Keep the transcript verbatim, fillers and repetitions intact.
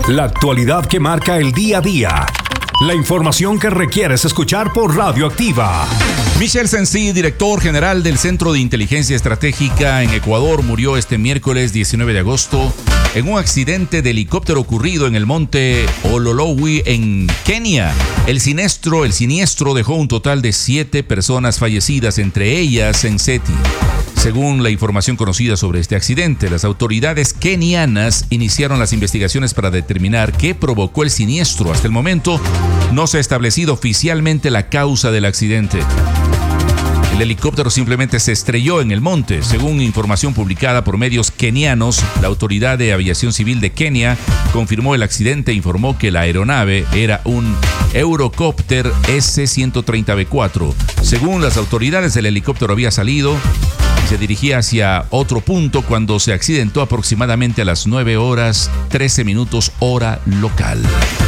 La actualidad que marca el día a día. La información que requieres escuchar por Radioactiva. Michel Sensi, director general del Centro de Inteligencia Estratégica en Ecuador, murió este miércoles diecinueve de agosto en un accidente de helicóptero ocurrido en el monte Ololowi, en Kenia. El siniestro, el siniestro dejó un total de siete personas fallecidas, entre ellas Senseti. Según la información conocida sobre este accidente, las autoridades kenianas iniciaron las investigaciones para determinar qué provocó el siniestro. Hasta el momento, no se ha establecido oficialmente la causa del accidente. El helicóptero simplemente se estrelló en el monte. Según información publicada por medios kenianos, la Autoridad de Aviación Civil de Kenia confirmó el accidente e informó que la aeronave era un Eurocopter ese ciento treinta B cuatro. Según las autoridades, el helicóptero había salido y se dirigía hacia otro punto cuando se accidentó aproximadamente a las nueve horas trece minutos hora local.